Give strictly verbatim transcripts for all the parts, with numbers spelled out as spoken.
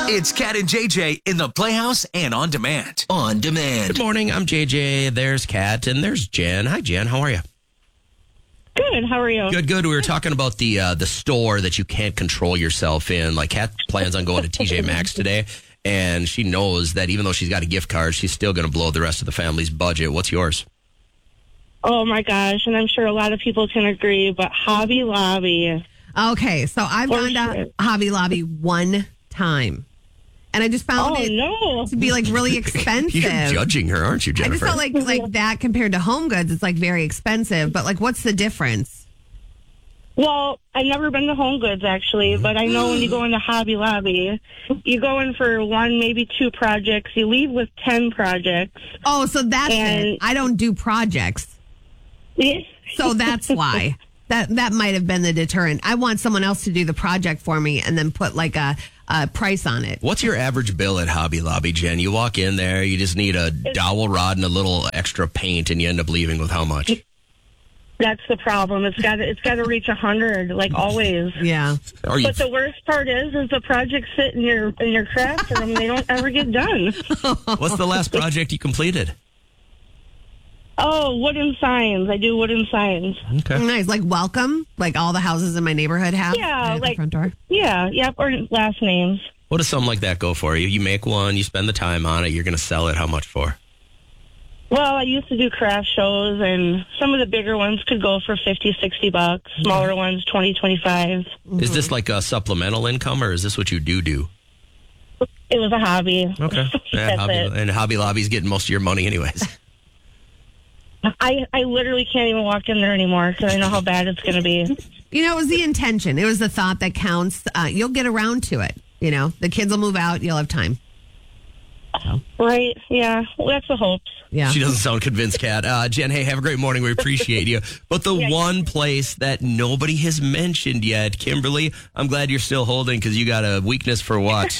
It's Cat and J J in the Playhouse and on demand. On demand. Good morning. I'm J J. There's Cat and there's Jen. Hi, Jen. How are you? Good. How are you? Good, good. We were talking about the uh, the store that you can't control yourself in. Like, Cat plans on going to T J Maxx today, and she knows that even though she's got a gift card, she's still going to blow the rest of the family's budget. What's yours? Oh, my gosh. And I'm sure a lot of people can agree, but Hobby Lobby. Okay, so I've For gone to sure. Hobby Lobby one time, and I just found Oh, it no. to be like really expensive. You're judging her, aren't you, I Jennifer? just felt like like that compared to Home Goods, it's like very expensive. But like, what's the difference? Well, I've never been to Home Goods, actually, but I know when you go into Hobby Lobby, you go in for one, maybe two projects. You leave with ten projects. Oh, so that's And- it. I don't do projects, Yeah. so that's why. That that might have been the deterrent. I want someone else to do the project for me and then put like a, a price on it. What's your average bill at Hobby Lobby, Jen? You walk in there, you just need a dowel rod and a little extra paint, and you end up leaving with how much? That's the problem. It's got to, it's got to reach a hundred, like always. Yeah. Are you But the worst part is, is the projects sit in your in your craft room. They don't ever get done. What's the last project you completed? Oh, wooden signs. I do wooden signs. Okay. Nice. Like welcome, like all the houses in my neighborhood have. Yeah, right at the like- front door. Yeah, yep, or last names. What does something like that go for you? You make one, you spend the time on it, you're going to sell it. How much for? Well, I used to do craft shows, and some of the bigger ones could go for fifty, sixty bucks. Smaller ones, twenty, twenty-five. Is this like a supplemental income, or is this what you do do? It was a hobby. Okay. Yeah, That's Hobby, it. and Hobby Lobby's getting most of your money anyways. I, I literally can't even walk in there anymore because I know how bad it's going to be. You know, it was the intention. It was the thought that counts. Uh, you'll get around to it. You know, the kids will move out. You'll have time. Right? Yeah. Well, that's the hopes. Yeah. She doesn't sound convinced, Kat. Uh, Jen, hey, have a great morning. We appreciate you. But the Yeah, one place that nobody has mentioned yet, Kimberly, I'm glad you're still holding because you got a weakness for what?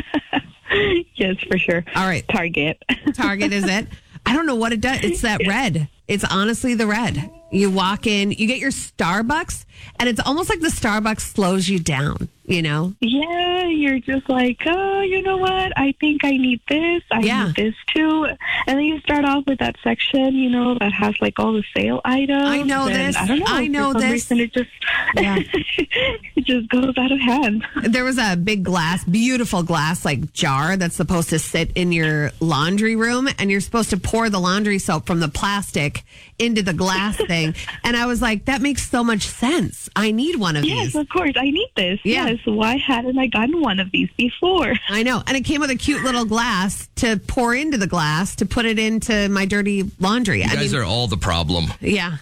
Yes, for sure. All right. Target. Target is it? I don't know what it does. It's that red. It's honestly the red. You walk in, you get your Starbucks, and it's almost like the Starbucks slows you down, you know? Yeah, you're just like, oh, you know what? I think I need this. I Yeah. need this too. And then you start off with that section, you know, that has like all the sale items. I know and this. I don't know. I know for some this. reason, it just, Yeah. it just goes out of hand. There was a big glass, beautiful glass, like jar that's supposed to sit in your laundry room, and you're supposed to pour the laundry soap from the plastic into the glass thing. And I was like, that makes so much sense. I need one of Yes, these. of course. I need this. Yeah. Yes. Why hadn't I gotten one of these before? I know. And it came with a cute little glass to pour into the glass to put it into my dirty laundry. You I guys mean, are all the problem. yeah.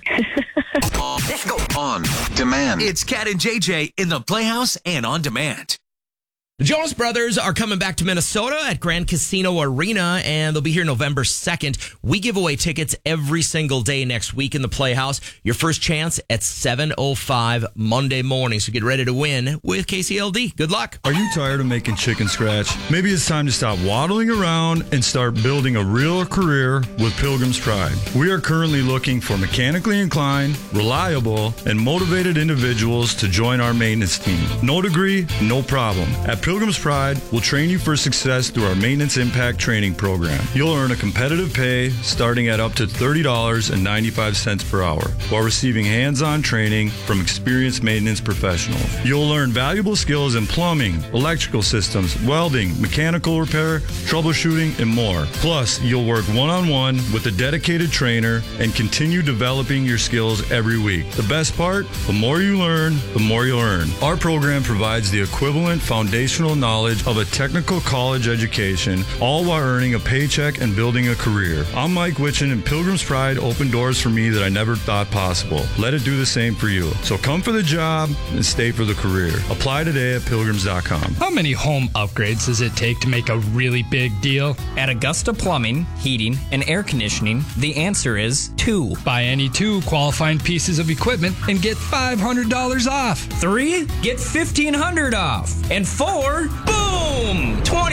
Let's go. On demand. It's Cat and J J in the Playhouse and on demand. The Jonas Brothers are coming back to Minnesota at Grand Casino Arena, and they'll be here November second. We give away tickets every single day next week in the Playhouse. Your first chance at seven oh five Monday morning, so get ready to win with K C L D. Good luck. Are you tired of making chicken scratch? Maybe it's time to stop waddling around and start building a real career with Pilgrim's Pride. We are currently looking for mechanically inclined, reliable, and motivated individuals to join our maintenance team. No degree, no problem. At Pilgrim's Pride will train you for success through our Maintenance Impact Training Program. You'll earn a competitive pay starting at up to thirty dollars and ninety-five cents per hour while receiving hands-on training from experienced maintenance professionals. You'll learn valuable skills in plumbing, electrical systems, welding, mechanical repair, troubleshooting, and more. Plus, you'll work one-on-one with a dedicated trainer and continue developing your skills every week. The best part? The more you learn, the more you'll earn. Our program provides the equivalent foundational knowledge of a technical college education, all while earning a paycheck and building a career. I'm Mike Witchen, and Pilgrim's Pride opened doors for me that I never thought possible. Let it do the same for you. So come for the job and stay for the career. Apply today at pilgrims dot com. How many home upgrades does it take to make a really big deal? At Augusta Plumbing, Heating, and Air Conditioning, the answer is two. Buy any two qualifying pieces of equipment and get five hundred dollars off. Three, get fifteen hundred dollars off. And four, boom, twenty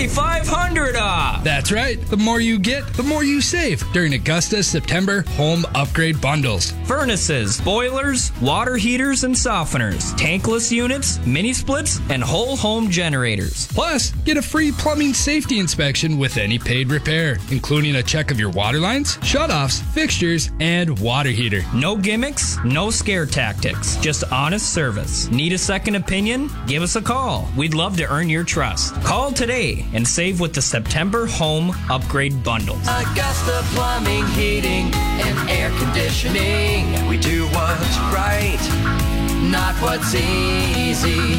twenty-five hundred dollars off. That's right. The more you get, the more you save during Augusta's September home upgrade bundles. Furnaces, boilers, water heaters and softeners, tankless units, mini splits, and whole home generators. Plus, get a free plumbing safety inspection with any paid repair, including a check of your water lines, shutoffs, fixtures, and water heater. No gimmicks, no scare tactics, just honest service. Need a second opinion? Give us a call. We'd love to earn your trust. Call today and save with the September home upgrade bundles. Augusta Plumbing, Heating, and Air Conditioning. We do what's right, not what's easy.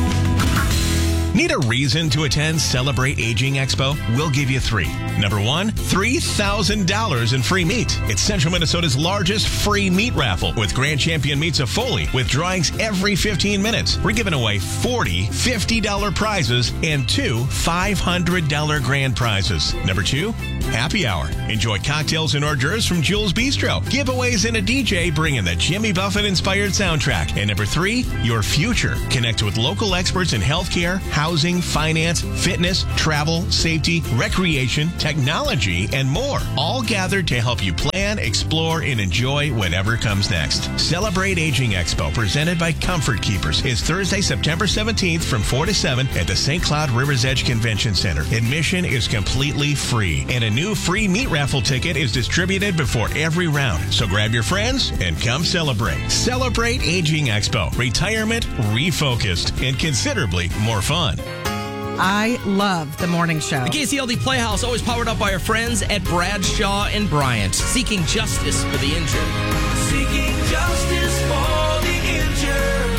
Need a reason to attend Celebrate Aging Expo? We'll give you three. Number one, three thousand dollars in free meat. It's Central Minnesota's largest free meat raffle with Grand Champion Meats of Foley with drawings every fifteen minutes. We're giving away forty fifty dollars prizes and two five hundred dollars grand prizes. Number two, happy hour. Enjoy cocktails and hors d'oeuvres from Jules Bistro. Giveaways and a D J bringing the Jimmy Buffett-inspired soundtrack. And number three, your future. Connect with local experts in healthcare, housing, finance, fitness, travel, safety, recreation, technology, and more. All gathered to help you plan, explore, and enjoy whatever comes next. Celebrate Aging Expo, presented by Comfort Keepers, is Thursday, September seventeenth from four to seven at the Saint Cloud River's Edge Convention Center. Admission is completely free, and a new free meat raffle ticket is distributed before every round. So grab your friends and come celebrate. Celebrate Aging Expo. Retirement refocused and considerably more fun. I love the morning show. The K C L D Playhouse, always powered up by our friends at Bradshaw and Bryant, seeking justice for the injured. Seeking justice for the injured.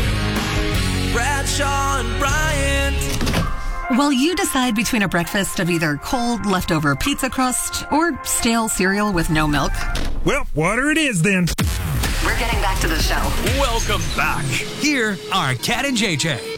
Bradshaw and Bryant. While you decide between a breakfast of either cold, leftover pizza crust or stale cereal with no milk. Well, water it is then. We're getting back to the show. Welcome back. Here are Cat and J J.